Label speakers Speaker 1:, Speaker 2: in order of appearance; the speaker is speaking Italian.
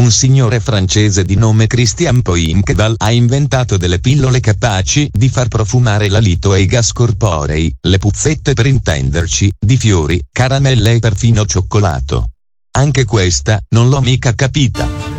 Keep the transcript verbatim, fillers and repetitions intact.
Speaker 1: un signore francese di nome Christian Poinquebal ha inventato delle pillole capaci di far profumare l'alito e i gas corporei, le puzzette per intenderci, di fiori, caramelle e perfino cioccolato. Anche questa, non l'ho mica capita.